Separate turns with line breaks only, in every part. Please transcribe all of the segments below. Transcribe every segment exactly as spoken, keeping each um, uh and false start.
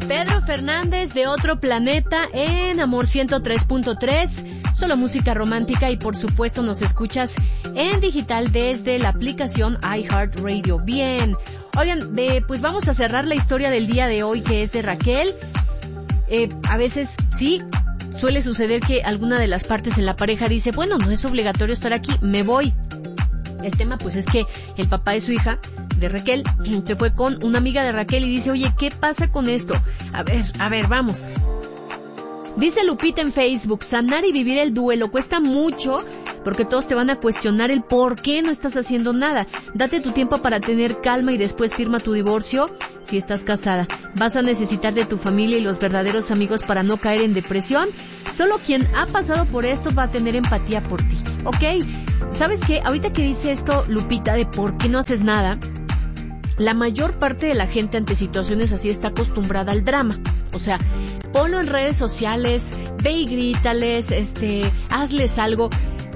Pedro Fernández de Otro Planeta en Amor ciento tres punto tres, solo música romántica, y por supuesto nos escuchas en digital desde la aplicación iHeartRadio. Bien, oigan, eh, pues vamos a cerrar la historia del día de hoy, que es de Raquel. Eh, a veces sí suele suceder que alguna de las partes en la pareja dice, bueno, no es obligatorio estar aquí, me voy. El tema pues es que el papá de su hija, de Raquel, se fue con una amiga de Raquel y dice, oye, ¿qué pasa con esto? A ver, a ver, vamos. Dice Lupita en Facebook, sanar y vivir el duelo cuesta mucho porque todos te van a cuestionar el por qué no estás haciendo nada. Date tu tiempo para tener calma y después firma tu divorcio si estás casada. Vas a necesitar de tu familia y los verdaderos amigos para no caer en depresión. Solo quien ha pasado por esto va a tener empatía por ti, ¿ok? ¿Sabes qué? Ahorita que dice esto Lupita de por qué no haces nada, la mayor parte de la gente ante situaciones así está acostumbrada al drama. O sea, ponlo en redes sociales, ve y grítales, este, hazles algo.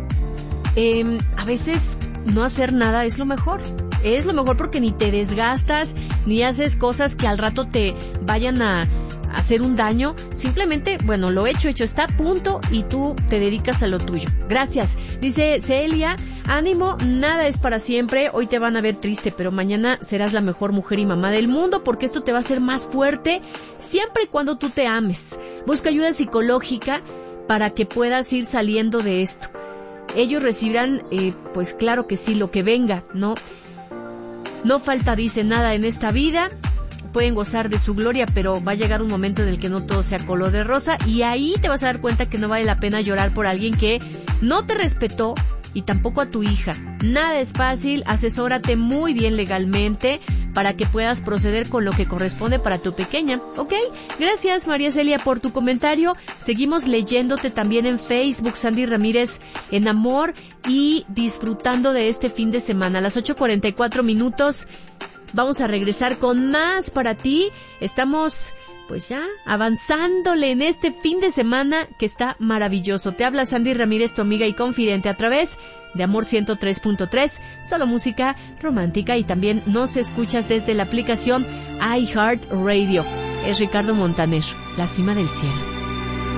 Eh, a veces no hacer nada es lo mejor. Es lo mejor porque ni te desgastas, ni haces cosas que al rato te vayan a hacer un daño. Simplemente, bueno, lo hecho, hecho está, punto, y tú te dedicas a lo tuyo. Gracias. Dice Celia, ánimo, nada es para siempre. Hoy te van a ver triste, pero mañana serás la mejor mujer y mamá del mundo, porque esto te va a hacer más fuerte siempre y cuando tú te ames. Busca ayuda psicológica para que puedas ir saliendo de esto. Ellos recibirán, eh, pues claro que sí, lo que venga, ¿no? No falta, dice, nada en esta vida. Pueden gozar de su gloria, pero va a llegar un momento en el que no todo sea color de rosa, y ahí te vas a dar cuenta que no vale la pena llorar por alguien que no te respetó, y tampoco a tu hija. Nada es fácil, asesórate muy bien legalmente para que puedas proceder con lo que corresponde para tu pequeña, ¿ok? Gracias, María Celia, por tu comentario. Seguimos leyéndote también en Facebook, Sandy Ramírez en Amor, y disfrutando de este fin de semana. A las ocho cuarenta y cuatro minutos vamos a regresar con más para ti. Estamos pues ya avanzándole en este fin de semana que está maravilloso. Te habla Sandy Ramírez, tu amiga y confidente, a través de Amor ciento tres punto tres, solo música romántica, y también nos escuchas desde la aplicación iHeartRadio. Es Ricardo Montaner, La Cima del Cielo.